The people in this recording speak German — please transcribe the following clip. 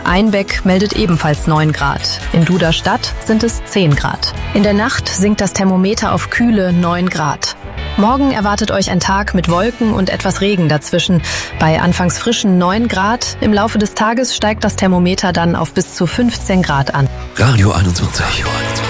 Einbeck meldet ebenfalls 9 Grad. In Duderstadt sind es 10 Grad. In der Nacht sinkt das Thermometer auf kühle 9 Grad. Morgen erwartet euch ein Tag mit Wolken und etwas Regen dazwischen. Bei anfangs frischen 9 Grad. Im Laufe des Tages steigt das Thermometer dann auf bis zu 15 Grad an. Radio 21.